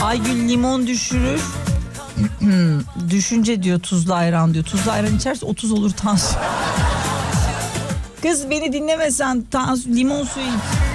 Aygül limon düşürür. Düşünce diyor tuzlu ayran diyor. Tuzlu ayran içerse 30 olur tansiyon. Kız beni dinlemesen limon suyu iç.